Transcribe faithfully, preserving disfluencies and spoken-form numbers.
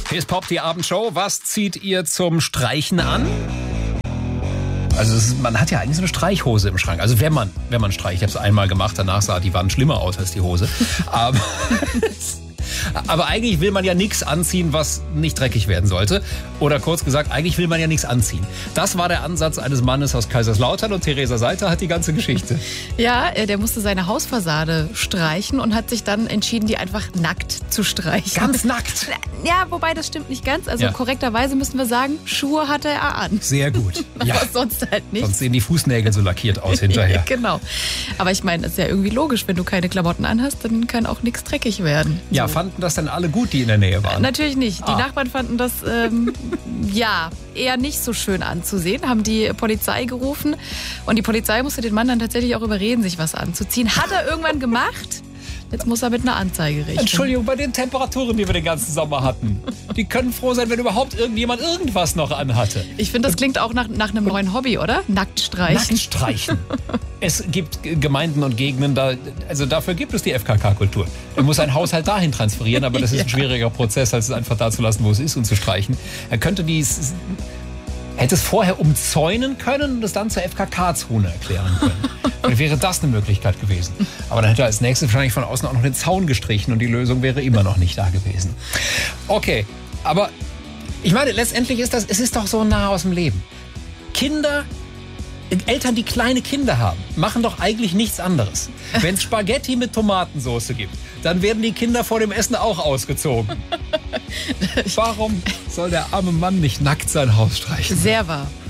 Hier ist Pop, die Abendshow. Was zieht ihr zum Streichen an? Also es ist, man hat ja eigentlich so eine Streichhose im Schrank. Also wenn man, wenn man streicht. Ich habe es einmal gemacht, danach sah die Wand schlimmer aus als die Hose. Aber, aber eigentlich will man ja nichts anziehen, was nicht dreckig werden sollte. Oder kurz gesagt, eigentlich will man ja nichts anziehen. Das war der Ansatz eines Mannes aus Kaiserslautern und Theresa Seiter hat die ganze Geschichte. Ja, der musste seine Hausfassade streichen und hat sich dann entschieden, die einfach nackt zu streichen. Ganz nackt? Ja, wobei das stimmt nicht ganz. Also ja. korrekterweise müssen wir sagen, Schuhe hatte er an. Sehr gut. Ja. Aber sonst halt nicht. Sonst sehen die Fußnägel so lackiert aus hinterher. Genau. Aber ich meine, es ist ja irgendwie logisch, wenn du keine Klamotten anhast, dann kann auch nichts dreckig werden. Ja, so. Fanden das dann alle gut, die in der Nähe waren? Natürlich nicht. Die ah. Nachbarn fanden das, ähm, ja, eher nicht so schön anzusehen, haben die Polizei gerufen. Und die Polizei musste den Mann dann tatsächlich auch überreden, sich was anzuziehen. Hat er irgendwann gemacht. Jetzt muss er mit einer Anzeige rechnen. Entschuldigung, bei den Temperaturen, die wir den ganzen Sommer hatten. Die können froh sein, wenn überhaupt irgendjemand irgendwas noch anhatte. Ich finde, das klingt auch nach, nach einem neuen Hobby, oder? Nackt streichen. Nackt streichen. Es gibt Gemeinden und Gegenden, da, also dafür gibt es die F K K-Kultur. Er muss seinen Haushalt dahin transferieren, aber das ist ein schwieriger Prozess, als es einfach da zu lassen, wo es ist und zu streichen. Er könnte dies... hätte es vorher umzäunen können und es dann zur F K K-Zone erklären können. Dann wäre das eine Möglichkeit gewesen. Aber dann hätte er als nächstes wahrscheinlich von außen auch noch den Zaun gestrichen und die Lösung wäre immer noch nicht da gewesen. Okay, aber ich meine, letztendlich ist das, es ist doch so nah aus dem Leben. Kinder, Eltern, die kleine Kinder haben, machen doch eigentlich nichts anderes. Wenn es Spaghetti mit Tomatensauce gibt, dann werden die Kinder vor dem Essen auch ausgezogen. Warum soll der arme Mann nicht nackt sein Haus streichen? Sehr wahr.